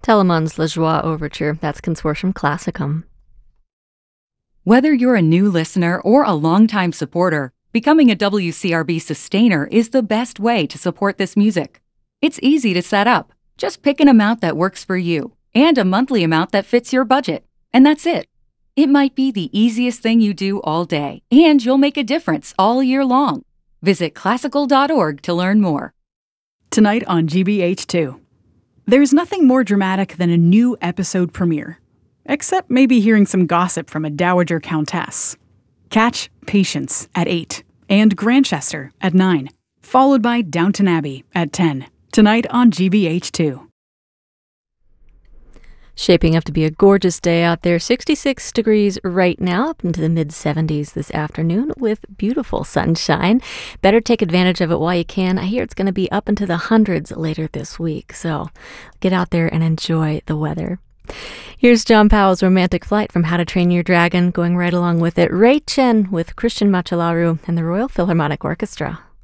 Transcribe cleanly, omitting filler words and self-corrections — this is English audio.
Telemann's La Joie Overture, that's Consortium Classicum. Whether you're a new listener or a longtime supporter, becoming a WCRB sustainer is the best way to support this music. It's easy to set up. Just pick an amount that works for you and a monthly amount that fits your budget. And that's it. It might be the easiest thing you do all day, and you'll make a difference all year long. Visit classical.org to learn more. Tonight on GBH2. There's nothing more dramatic than a new episode premiere. Except maybe hearing some gossip from a dowager countess. Catch Patience at 8 and Grantchester at 9, followed by Downton Abbey at 10. Tonight on GBH2. Shaping up to be a gorgeous day out there. 66 degrees right now, up into the mid-70s this afternoon with beautiful sunshine. Better take advantage of it while you can. I hear it's going to be up into the hundreds later this week, so get out there and enjoy the weather. Here's John Powell's Romantic Flight from How to Train Your Dragon, going right along with it. Ray Chen with Christian Machalaru and the Royal Philharmonic Orchestra.